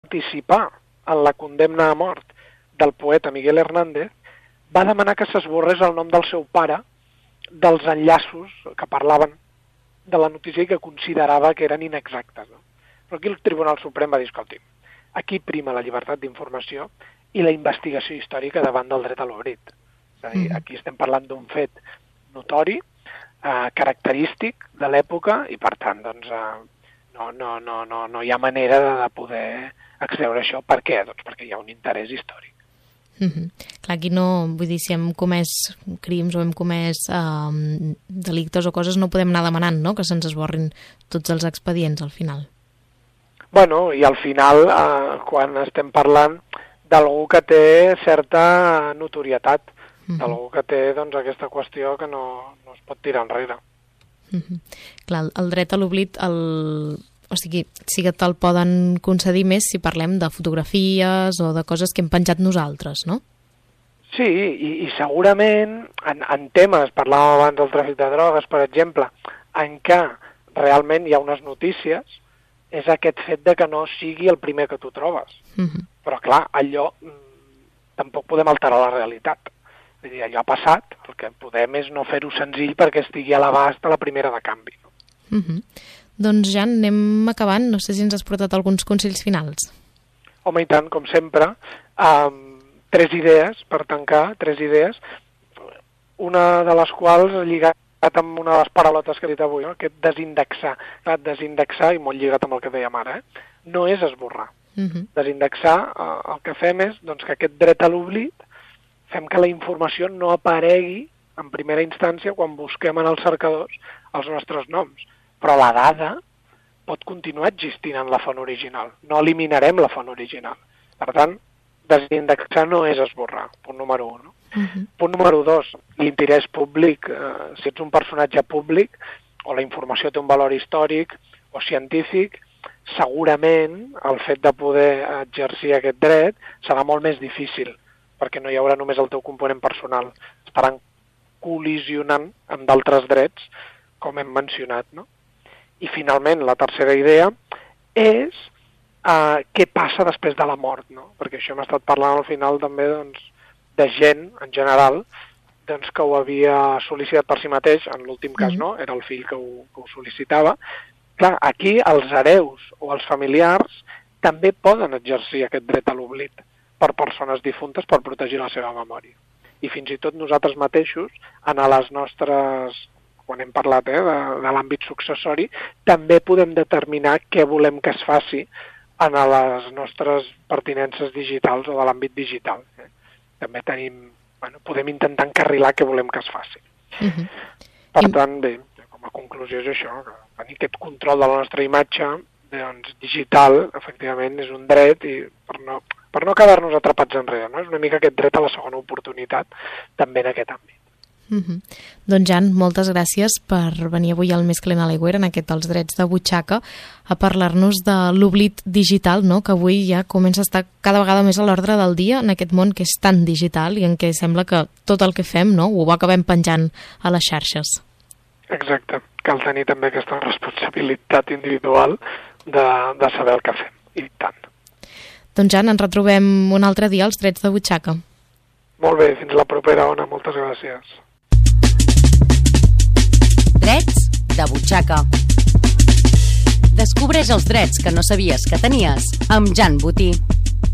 participar en la condemna a mort del poeta Miguel Hernández, va demanar que s'esborrés el nom del seu pare dels enllaços que parlaven de la notícia i que considerava que eren inexactes. No? Però aquí el Tribunal Suprem va dir, escolti, aquí prima la llibertat d'informació i la investigació històrica davant del dret a l'oblit. És a dir, aquí estem parlant d'un fet notori, característic de l'època i, per tant, doncs, no hi ha manera de poder extreure això. Per què? Doncs perquè hi ha un interès històric. Clar, aquí no, vull dir, si hem comès crims o hem comès delictes o coses, no podem anar demanant, no?, que se'ns esborrin tots els expedients al final. Bueno, i al final, quan estem parlant d'algú que té certa notorietat, d'algú que té, doncs, aquesta qüestió que no es pot tirar enrere. Clar, el dret a l'oblit, o sigui, sí que te'l poden concedir més si parlem de fotografies o de coses que hem penjat nosaltres, no? Sí, i segurament en temes, parlàvem abans del tràfic de drogues, per exemple, en què realment hi ha unes notícies, és aquest fet de que no sigui el primer que tu trobes. Però clar, allò tampoc podem alterar la realitat. Vull dir, allò ha passat, el que podem és no fer-ho senzill perquè estigui a l'abast a la primera de canvi. Doncs ja anem acabant, no sé si ens has portat alguns consells finals. Home, i tant, com sempre, 3 idees per tancar, 3 idees, una de les quals lligat amb una de les paraulotes que he dit avui, no? Aquest desindexar. Desindexar, i molt lligat amb el que dèiem ara, no és esborrar. Desindexar, el que fem és doncs, que aquest dret a l'oblit fem que la informació no aparegui en primera instància quan busquem en els cercadors els nostres noms. Però la dada pot continuar existint en la font original. No eliminarem la font original. Per tant, desindexar no és esborrar, punt número 1. Punt número 2, l'interès públic. Si ets un personatge públic, o la informació té un valor històric o científic, segurament el fet de poder exercir aquest dret serà molt més difícil, perquè no hi haurà només el teu component personal. Estaran col·lisionant amb d'altres drets, com hem mencionat, no? I finalment, la tercera idea és què passa després de la mort, no? Perquè això hem estat parlant al final també doncs, de gent, en general, doncs, que ho havia sol·licitat per si mateix, en l'últim cas no, era el fill que ho sol·licitava. Clar, aquí els hereus o els familiars també poden exercir aquest dret a l'oblit per persones difuntes per protegir la seva memòria. I fins i tot nosaltres mateixos, en les nostres... quan hem parlat de l'àmbit successori, també podem determinar què volem que es faci en les nostres pertinences digitals o de l'àmbit digital. També podem intentar encarrilar què volem que es faci. Per tant, bé, com a conclusió és això, que tenir aquest control de la nostra imatge doncs, digital, efectivament, és un dret i per no quedar-nos atrapats enrere, no? És una mica aquest dret a la segona oportunitat també en aquest àmbit. Doncs Jan, moltes gràcies per venir avui al Més calent a l'aigüera, en aquest Els drets de butxaca, a parlar-nos de l'oblit digital, no? Que avui ja comença a estar cada vegada més a l'ordre del dia en aquest món que és tan digital i en què sembla que tot el que fem ho acabem penjant a les xarxes. Exacte, cal tenir també aquesta responsabilitat individual de saber el que fem, i tant. Doncs Jan, ens retrobem un altre dia als drets de butxaca. Molt bé, fins la propera, Ona, moltes gràcies. Drets de butxaca. Descobreix els drets que no sabies que tenies amb Jan Botí.